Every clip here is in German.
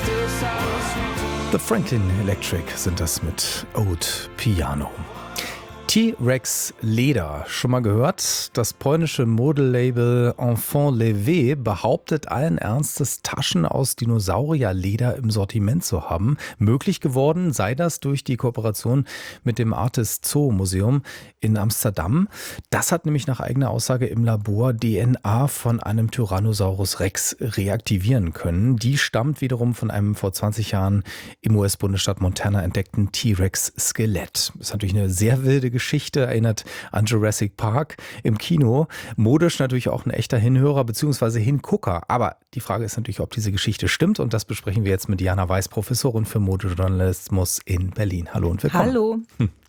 The Franklin Electric sind das mit Ode Piano. T-Rex Leder, schon mal gehört? Das polnische Modelabel Enfant Levé behauptet allen Ernstes, Taschen aus Dinosaurierleder im Sortiment zu haben. Möglich geworden sei das durch die Kooperation mit dem Artis Zoo Museum in Amsterdam. Das hat nämlich nach eigener Aussage im Labor DNA von einem Tyrannosaurus Rex reaktivieren können. Die stammt wiederum von einem vor 20 Jahren im US-Bundesstaat Montana entdeckten T-Rex-Skelett. Das ist natürlich eine sehr wilde Geschichte, erinnert an Jurassic Park im Kino. Modisch natürlich auch ein echter Hinhörer bzw. Hingucker. Aber die Frage ist natürlich, ob diese Geschichte stimmt. Und das besprechen wir jetzt mit Diana Weiß, Professorin für Modejournalismus in Berlin. Hallo und willkommen. Hallo.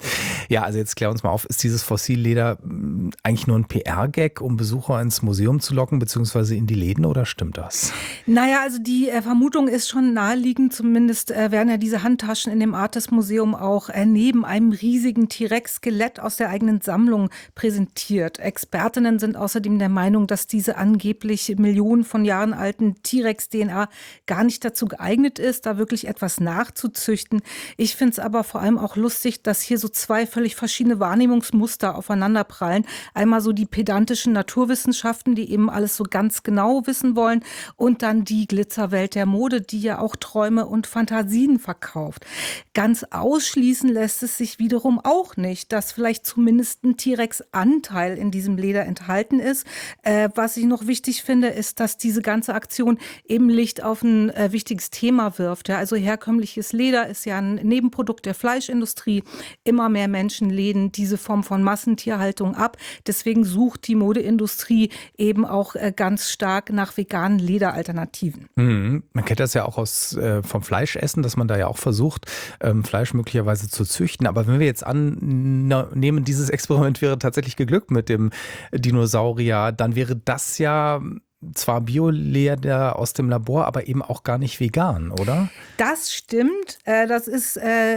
Ja, also jetzt klär uns mal auf, ist dieses Fossilleder eigentlich nur ein PR-Gag, um Besucher ins Museum zu locken bzw. in die Läden, oder stimmt das? Naja, also die Vermutung ist schon naheliegend. Zumindest werden ja diese Handtaschen in dem Artis-Museum auch neben einem riesigen T-Rex-Skelett aus der eigenen Sammlung präsentiert. Expertinnen sind außerdem der Meinung, dass diese angeblich Millionen von Jahren alten T-Rex-DNA gar nicht dazu geeignet ist, da wirklich etwas nachzuzüchten. Ich finde es aber vor allem auch lustig, dass hier so zwei völlig verschiedene Wahrnehmungsmuster aufeinanderprallen. Einmal so die pedantischen Naturwissenschaften, die eben alles so ganz genau wissen wollen, und dann die Glitzerwelt der Mode, die ja auch Träume und Fantasien verkauft. Ganz ausschließen lässt es sich wiederum auch nicht, dass vielleicht zumindest ein T-Rex-Anteil in diesem Leder enthalten ist. Was ich noch wichtig finde, ist, dass diese ganze Aktion eben Licht auf ein wichtiges Thema wirft. Ja, also herkömmliches Leder ist ja ein Nebenprodukt der Fleischindustrie. Immer mehr Menschen lehnen diese Form von Massentierhaltung ab. Deswegen sucht die Modeindustrie eben auch ganz stark nach veganen Lederalternativen. Man kennt das ja auch vom Fleischessen, dass man da ja auch versucht, Fleisch möglicherweise zu züchten. Aber wenn wir jetzt annehmen, dieses Experiment wäre tatsächlich geglückt mit dem Dinosaurier, dann wäre das ja zwar Bioleder aus dem Labor, aber eben auch gar nicht vegan, oder? Das stimmt. Das ist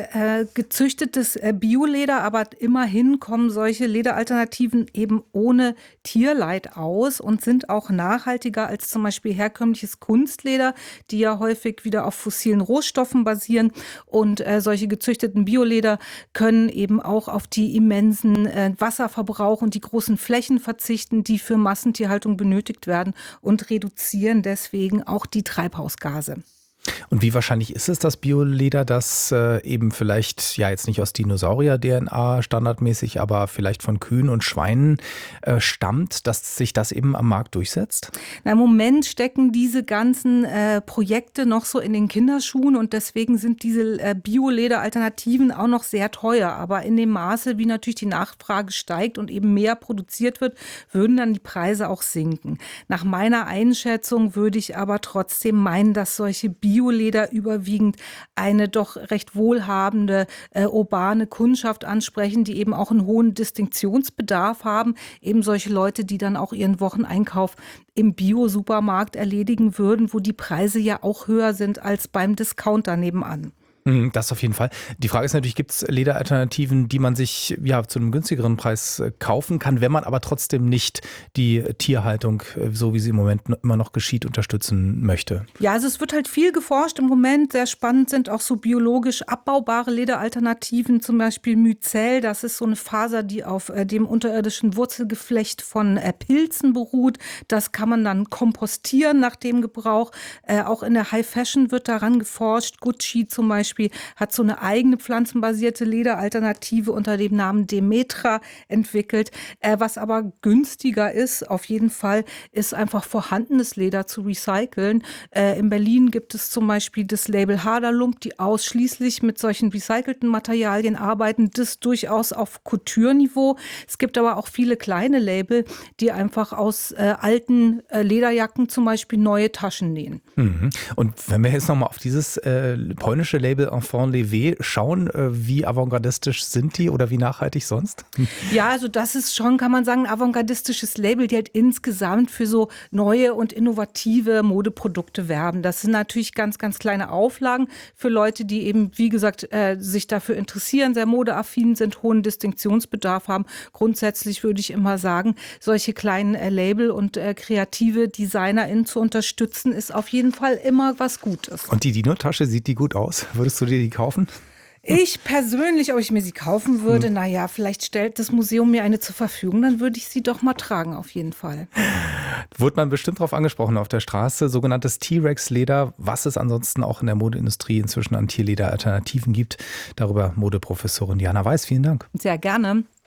gezüchtetes Bioleder, aber immerhin kommen solche Lederalternativen eben ohne Tierleid aus und sind auch nachhaltiger als zum Beispiel herkömmliches Kunstleder, die ja häufig wieder auf fossilen Rohstoffen basieren. Und solche gezüchteten Bioleder können eben auch auf die immensen Wasserverbrauch und die großen Flächen verzichten, die für Massentierhaltung benötigt werden, und reduzieren deswegen auch die Treibhausgase. Und wie wahrscheinlich ist es, dass Bioleder, das eben vielleicht, ja jetzt nicht aus Dinosaurier-DNA standardmäßig, aber vielleicht von Kühen und Schweinen stammt, dass sich das eben am Markt durchsetzt? Na, im Moment stecken diese ganzen Projekte noch so in den Kinderschuhen und deswegen sind diese Bioleder-Alternativen auch noch sehr teuer. Aber in dem Maße, wie natürlich die Nachfrage steigt und eben mehr produziert wird, würden dann die Preise auch sinken. Nach meiner Einschätzung würde ich aber trotzdem meinen, dass solche Bioleder überwiegend eine doch recht wohlhabende urbane Kundschaft ansprechen, die eben auch einen hohen Distinktionsbedarf haben. Eben solche Leute, die dann auch ihren Wocheneinkauf im Bio-Supermarkt erledigen würden, wo die Preise ja auch höher sind als beim Discounter nebenan. Das auf jeden Fall. Die Frage ist natürlich, gibt es Lederalternativen, die man sich ja zu einem günstigeren Preis kaufen kann, wenn man aber trotzdem nicht die Tierhaltung, so wie sie im Moment immer noch geschieht, unterstützen möchte? Ja, also es wird halt viel geforscht im Moment. Sehr spannend sind auch so biologisch abbaubare Lederalternativen, zum Beispiel Mycel. Das ist so eine Faser, die auf dem unterirdischen Wurzelgeflecht von Pilzen beruht. Das kann man dann kompostieren nach dem Gebrauch. Auch in der High Fashion wird daran geforscht. Gucci zum Beispiel hat so eine eigene pflanzenbasierte Lederalternative unter dem Namen Demetra entwickelt. Was aber günstiger ist, auf jeden Fall, ist einfach vorhandenes Leder zu recyceln. In Berlin gibt es zum Beispiel das Label Haderlump, die ausschließlich mit solchen recycelten Materialien arbeiten. Das durchaus auf Couture-Niveau. Es gibt aber auch viele kleine Label, die einfach aus alten Lederjacken zum Beispiel neue Taschen nähen. Und wenn wir jetzt nochmal auf dieses polnische Label Modelabel Enfant Levé schauen. Wie avantgardistisch sind die oder wie nachhaltig sonst? Ja, also das ist schon, kann man sagen, ein avantgardistisches Label, die halt insgesamt für so neue und innovative Modeprodukte werben. Das sind natürlich ganz, ganz kleine Auflagen für Leute, die eben, wie gesagt, sich dafür interessieren, sehr modeaffin sind, hohen Distinktionsbedarf haben. Grundsätzlich würde ich immer sagen, solche kleinen Label und kreative DesignerInnen zu unterstützen, ist auf jeden Fall immer was Gutes. Und die Dino-Tasche, sieht die gut aus? Würdest du dir die kaufen? Ich persönlich, ob ich mir sie kaufen würde, naja, vielleicht stellt das Museum mir eine zur Verfügung, dann würde ich sie doch mal tragen, auf jeden Fall. Wurde man bestimmt darauf angesprochen auf der Straße, sogenanntes T-Rex-Leder, was es ansonsten auch in der Modeindustrie inzwischen an Tierleder-Alternativen gibt. Darüber Modeprofessorin Diana Weiß, vielen Dank. Sehr gerne.